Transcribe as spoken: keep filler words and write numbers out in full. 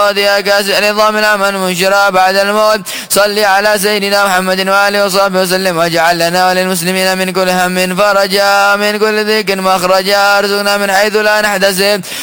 يا كاسع نظام الأمن منشرا بعد الموت. صل على سيدنا محمد وآله وصحبه وسلم، واجعل لنا وللمسلمين من كل هم فرجا، من كل ضيق مخرجا، ارزقنا من حيث لا نحتسب.